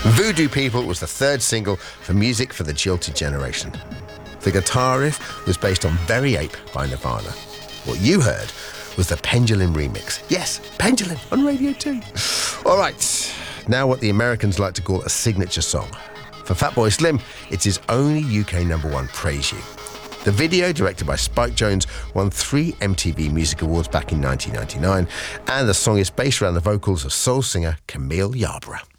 Voodoo People was the third single for Music for the Jilted Generation. The guitar riff was based on Very Ape by Nirvana. What you heard was the Pendulum remix. Yes, Pendulum on Radio 2. All right, now what the Americans like to call a signature song. For Fatboy Slim, it's his only UK #1, Praise You. The video, directed by Spike Jonze, won 3 MTV Music Awards back in 1999, and the song is based around the vocals of soul singer Camille Yarborough.